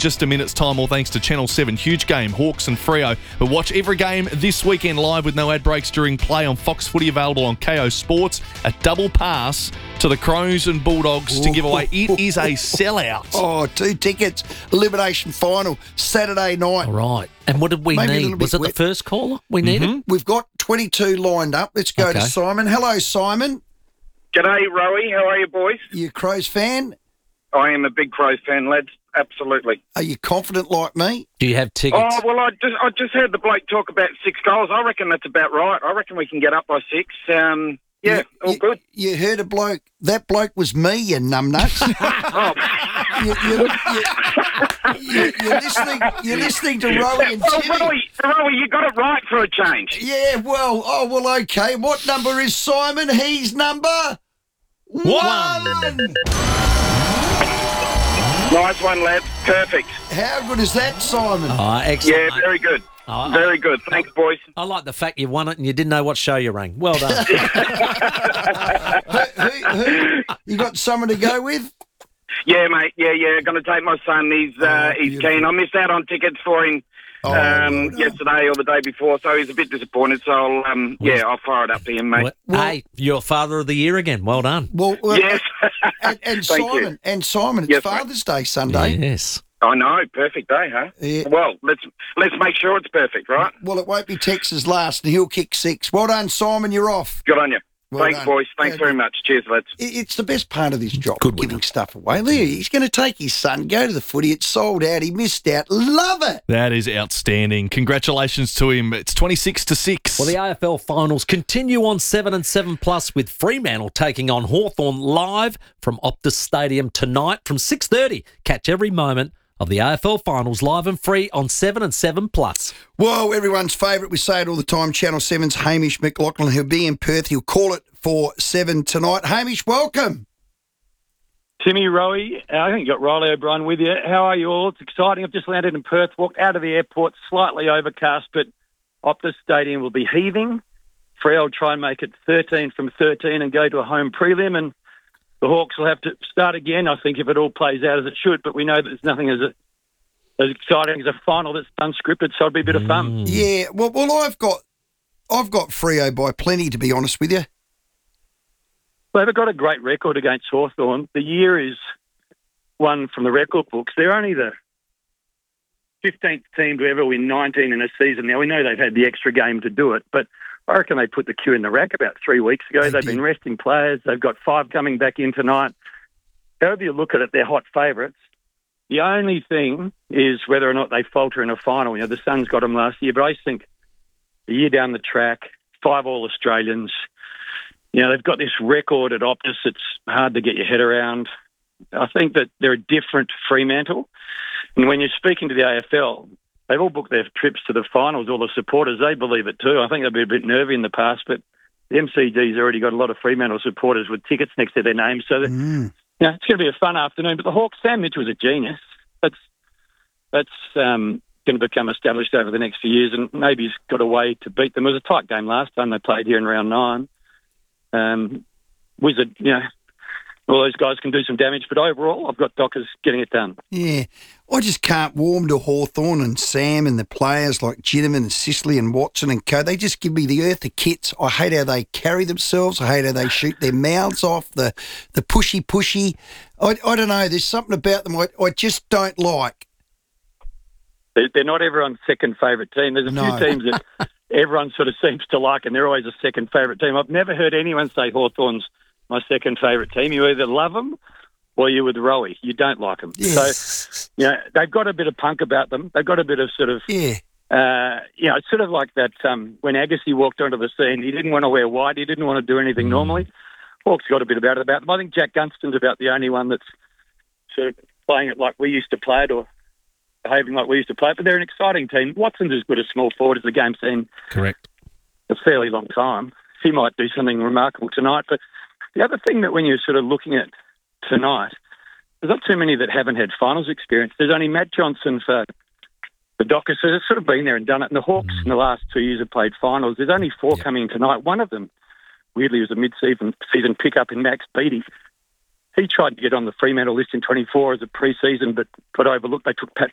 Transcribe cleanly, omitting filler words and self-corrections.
just a minute's time, all thanks to Channel 7. Huge game, Hawks and Freo. But watch every game this weekend live with no ad breaks during play on Fox Footy, available on KO Sports. A double pass to the Crows and Bulldogs to give away. It is a sellout. Oh, 2 tickets. Elimination final, Saturday night. All right. And what did we need? Was it the first caller we needed? We've got 22 lined up. Let's go to Simon. Hello, Simon. G'day, Rowie. How are you, boys? You a Crows fan? I am a big Crows fan, lads. Absolutely. Are you confident like me? Do you have tickets? Oh, well, I just heard the bloke talk about 6 goals. I reckon that's about right. I reckon we can get up by 6. All good. You heard a bloke. That bloke was me, you numbnuts. You're listening to Rowie and Timmy. Rowie, you got it right for a change. Yeah, well, okay. What number is Simon? He's number 1. Nice one, lads. Perfect. How good is that, Simon? Oh, excellent. Yeah, very good. Very good. Thanks, boys. I like the fact you won it and you didn't know what show you rang. Well done. who, you got someone to go with? Yeah, mate. Yeah. Going to take my son. He's keen. I missed out on tickets for him yesterday or the day before, so he's a bit disappointed. So I'll fire it up to him, mate. Hey, you're Father of the Year again. Well done. Well yes. and Simon, it's Father's Day Sunday. Yes. I know, perfect day, huh? Yeah. Well, let's make sure it's perfect, right? Well, it won't be Texas last, and he'll kick 6. Well done, Simon. You're off. Good on you. Well Thanks, done. boys. Thanks very much. Cheers, lads. It's the best part of this job, giving stuff away. There, he's going to take his son, go to the footy. It's sold out. He missed out. Love it. That is outstanding. Congratulations to him. It's 26-6. Well, the AFL finals continue on 7 and 7 Plus with Fremantle taking on Hawthorn live from Optus Stadium tonight from 6:30. Catch every moment of the AFL finals live and free on 7 and 7 Plus. Whoa, everyone's favourite. We say it all the time. Channel 7's Hamish McLaughlin. He'll be in Perth. He'll call it for 7 tonight. Hamish, welcome. Timmy, Rowie, I think you got Riley O'Brien with you. How are you all? It's exciting. I've just landed in Perth, walked out of the airport, slightly overcast, but Optus Stadium will be heaving. Freo will try and make it 13 from 13 and go to a home prelim, and the Hawks will have to start again, I think, if it all plays out as it should, but we know that there's nothing as exciting as a final that's unscripted, so it'll be a bit of fun. Yeah, well, I've got Freo by plenty, to be honest with you. Well, they've got a great record against Hawthorn. The year is one from the record books. They're only the 15th team to ever win 19 in a season. Now, we know they've had the extra game to do it, but I reckon they put the queue in the rack about 3 weeks ago. They've been resting players. They've got 5 coming back in tonight. However you look at it, they're hot favourites. The only thing is whether or not they falter in a final. You know, the Suns got them last year, but I think a year down the track, 5 All-Australians, you know, they've got this record at Optus. It's hard to get your head around. I think that they're a different Fremantle. And when you're speaking to the AFL, they've all booked their trips to the finals, all the supporters. They believe it too. I think they've been a bit nervy in the past, but the MCG's already got a lot of Fremantle supporters with tickets next to their names. So, it's going to be a fun afternoon. But the Hawks, Sam Mitchell's a genius. That's going to become established over the next few years, and maybe he's got a way to beat them. It was a tight game last time they played here in round 9. Wizard, you know, all those guys can do some damage, but overall, I've got Dockers getting it done. Yeah, I just can't warm to Hawthorn and Sam and the players like Ginnivan and Sicily and Watson and co. They just give me the earth of kits. I hate how they carry themselves. I hate how they shoot their mouths off, the pushy. I don't know, there's something about them I just don't like. They're not everyone's second favourite team. There's a few teams that everyone sort of seems to like, and they're always a second favourite team. I've never heard anyone say Hawthorn's my second favourite team. You either love them or you're with Rowie. You don't like them. Yes. So, you know, they've got a bit of punk about them. They've got a bit of sort of, you know, it's sort of like that when Agassi walked onto the scene, he didn't want to wear white. He didn't want to do anything normally. Hawks got a bit about them. I think Jack Gunston's about the only one that's sort of playing it like we used to play it or behaving like we used to play it. But they're an exciting team. Watson's as good a small forward as the game's seen. Correct. A fairly long time. He might do something remarkable tonight, but the other thing that when you're sort of looking at tonight, there's not too many that haven't had finals experience. There's only Matt Johnson for the Dockers, so they've sort of been there and done it. And the Hawks in the last 2 years have played finals. There's only 4 coming in tonight. One of them, weirdly, was a mid-season pickup in Max Beattie. He tried to get on the Fremantle list in 24 as a pre-season, but got overlooked. They took Pat